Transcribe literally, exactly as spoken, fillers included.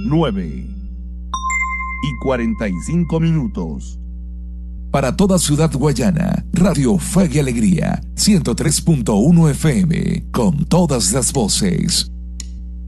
nueve y cuarenta y cinco minutos. Para toda Ciudad Guayana, Radio Fe y Alegría, ciento tres punto uno F M, con todas las voces.